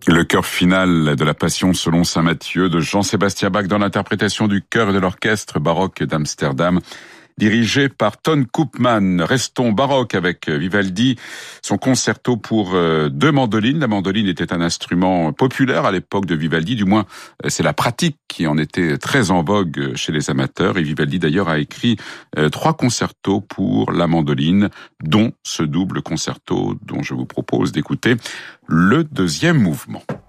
Le chœur final de la Passion selon saint Matthieu de Jean-Sébastien Bach dans l'interprétation du chœur et de l'orchestre baroque d'Amsterdam, dirigé par Ton Koopman. Restons baroque avec Vivaldi, son concerto pour deux mandolines. La mandoline était un instrument populaire à l'époque de Vivaldi, du moins c'est la pratique qui en était très en vogue chez les amateurs. Et Vivaldi d'ailleurs a écrit 3 concertos pour la mandoline, dont ce double concerto dont je vous propose d'écouter le deuxième mouvement.